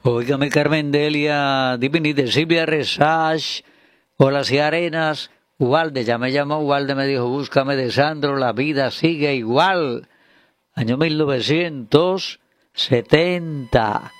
Óigame, Carmen Delia, dimini de Silvia Resach, Olas y Arenas, Ubalde, ya me llamó Ubalde, me dijo, búscame de Sandro, la vida sigue igual. Año 1970.